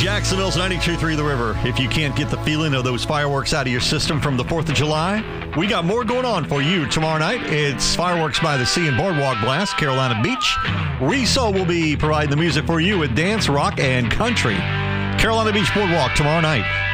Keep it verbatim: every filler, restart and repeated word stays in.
Jacksonville's ninety-two point three The River. If you can't get the feeling of those fireworks out of your system from the fourth of July, we got more going on for you tomorrow night. It's Fireworks by the Sea and Boardwalk Blast, Carolina Beach. Reso will be providing the music for you with dance, rock, and country. Carolina Beach Boardwalk tomorrow night.